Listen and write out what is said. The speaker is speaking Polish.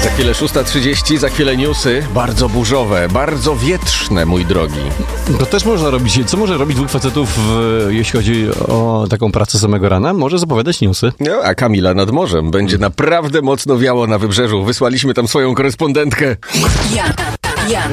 Za chwilę 6:30, za chwilę newsy. Bardzo burzowe, bardzo wietrzne, mój drogi. To też można robić. Co może robić dwóch facetów, jeśli chodzi o taką pracę samego rana? Może zapowiadać newsy. No, a Kamila nad morzem. Będzie naprawdę mocno wiało na wybrzeżu. Wysłaliśmy tam swoją korespondentkę. Jan